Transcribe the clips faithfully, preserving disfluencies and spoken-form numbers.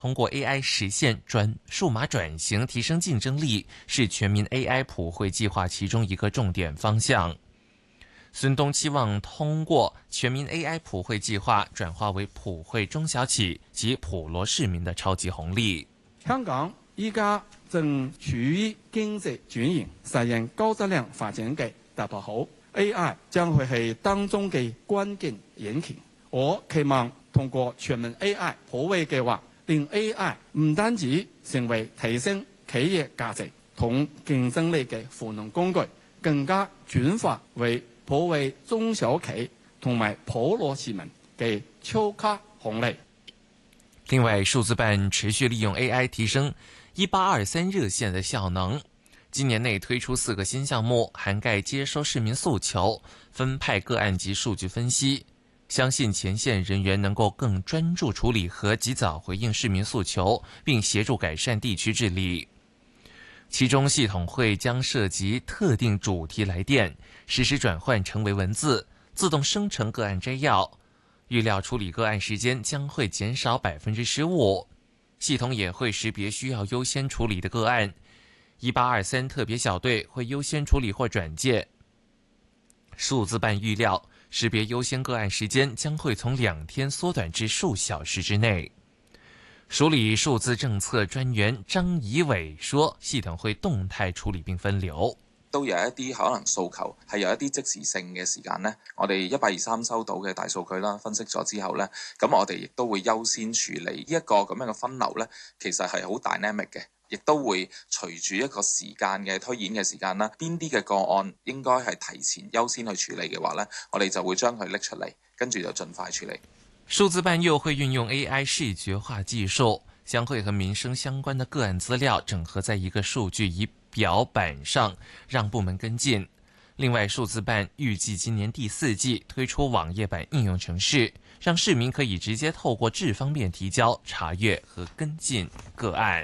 通过 A I 实现转数码转型，提升竞争力，是全民 A I 普惠计划其中一个重点方向。孙东期望通過全民 A I 普惠計劃轉化為普惠中小企及普羅市民的超級紅利。 香港依家正處於經濟轉型、實現高質量發展嘅突破口 ，A I 將會係當中嘅關鍵引擎。我期望通過全民 A I 普惠計劃，令 A I 唔單止成為提升企業價值同競爭力嘅賦能工具，更加轉化為普惠中小企同埋普羅市民嘅超級紅利。 另外，數字辦持續利用 A I 提升一八二三熱線的效能，今年內推出四個新項目，涵蓋接收市民訴求、分派個案及數據分析，相信前線人員能夠更專注處理和及早回應市民訴求，並協助改善地區治理。其中系統會將涉及特定主題來電實時轉換成為文字，自動生成個案摘要，預料處理個案時間將會減少百分之十五。系統也會識別需要優先處理的個案，一八二三特別小隊會優先處理或轉介。數字辦預料識別優先個案時間將會從兩天縮短至數小時之內。署理數字政策專員張以偉說，系統會動態處理並分流。 都有一啲可能訴求係有一啲即時性嘅時間呢，我哋一八二三收到嘅大數據啦，分析咗之後呢，咁我哋亦都會優先處理呢一個咁樣嘅分流呢，其實係好 dynamic 嘅，亦都會隨住一個時間嘅推演嘅時間啦，邊啲嘅個案應該係提前優先去處理嘅話呢，我哋就會將佢拎出嚟，跟住就盡快處理。 數字辦又會運用 A I 視覺化技術，將會和民生相關的個案資料整合在一個數據儀表板上，讓部門跟進。另外，數字辦預計今年第四季推出網頁版應用程式，讓市民可以直接透過智方便提交、查閱和跟進個案。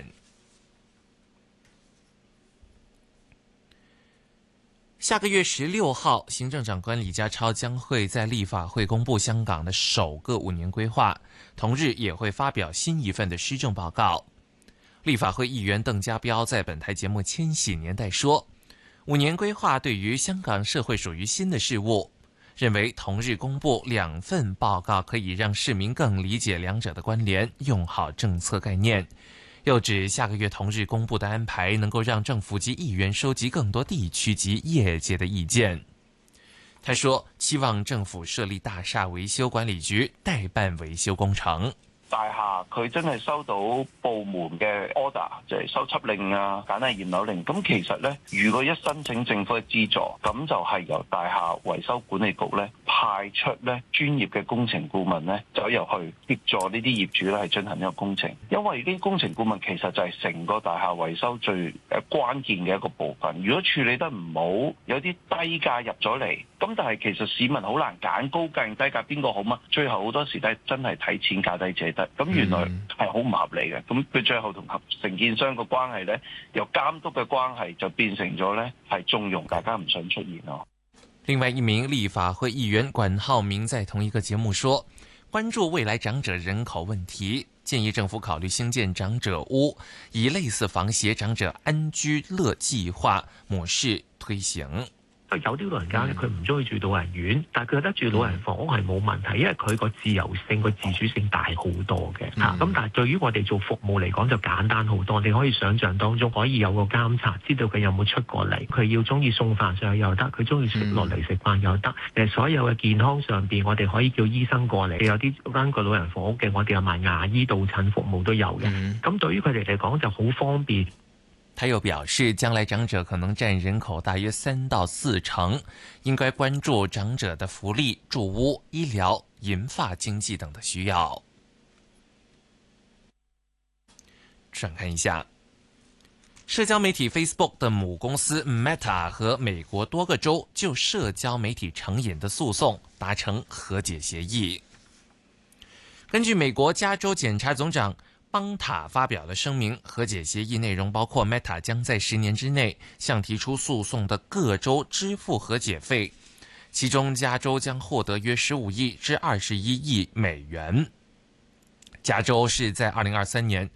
下個月十六號，行政長官李家超將會在立法會公布香港的首個五年規劃，同日也會發表新一份的施政報告。立法會議員鄧家彪在本台節目《千禧年代》說，五年規劃對於香港社會屬於新的事物，認為同日公布兩份報告可以讓市民更理解兩者的關聯，用好政策概念。又指下個月同日公布的安排能夠讓政府及議員收集更多地區及業界的意見。他說，期望政府設立大廈維修管理局，代辦維修工程。 大廈佢真係收到部門嘅 order，就係修葺令啊、簡單驗樓令。咁其實呢，如果一申請政府嘅資助，咁就係由大廈維修管理局呢派出呢專業嘅工程顧問呢走入去協助呢啲業主呢係進行呢個工程。因為呢啲工程顧問其實就係成個大廈維修最誒關鍵嘅一個部分。如果處理得唔好，有啲低價入咗嚟，咁但係其實市民好難揀高價定低價邊個好嘛？最後好多時都係真係睇錢價低者。咁原來係好唔合理嘅，咁佢最後同合承建商個關係呢，由監督嘅關係就變成咗呢係縱容，大家唔想出現咯。 另外一名立法會議員管浩明在同一個節目說，關注未來長者人口問題，建議政府考慮興建長者屋，以類似房協長者安居樂計劃模式推行。 有啲老人家咧，佢唔中意住老人院，但係佢覺得住老人房屋係冇問題，因為佢個自由性、個自主性大好多嘅嚇。咁、嗯、但係對於我哋做服務嚟講就簡單好多，你可以想像當中可以有個監察，知道佢有冇出過嚟，佢要中意送飯上去又得，佢中意食落嚟食飯又得。誒、嗯，所有嘅健康上邊，我哋可以叫醫生過嚟。有啲間個老人房屋嘅，我哋有埋牙醫到診服務都有嘅。咁、嗯、對於佢哋嚟講就好方便。 他又表示，將來長者可能佔人口大約三到四成，應該關注長者的福利、住屋、醫療、銀髮經濟等的需要。轉看一下，社交媒體 Facebook 的母公司 Meta 和美國多個州就社交媒體成癮的訴訟達成和解協議。根據美國加州檢察總長邦塔發表的聲明，和解協議內容包括 Meta 將在十年之內向提出訴訟的各州支付和解費，其中加州將獲得約十五億至二十一億美元。 加州是在二零二三年